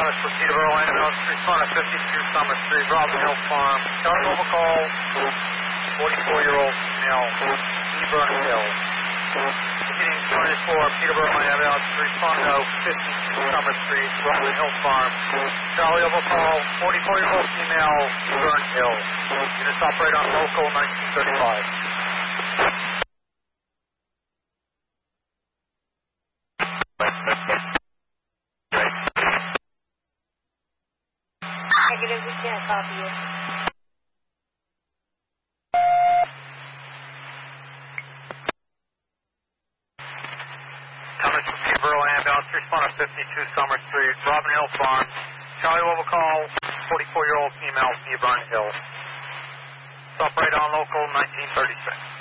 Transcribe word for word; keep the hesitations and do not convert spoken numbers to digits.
Thomas for Peterborough ambulance, respond at fifty-two Summer Street, Robin Hill Farm. Charlie over call, forty-four-year-old female, Hebron Hill. Beginning twenty-four, Peterborough ambulance, respond to fifty-two Summer Street, Robin Hill Farm. Charlie over call, forty-four-year-old female, Hebron Hill. Units operate on local nineteen thirty-five. Negative, we can't copy you. Thomas from Peterborough ambulance, respond to fifty-two Summer Street, Robin Hill Farm. Charlie will call, forty-four-year-old female, Hebron Hill. Operate on local nineteen thirty-six.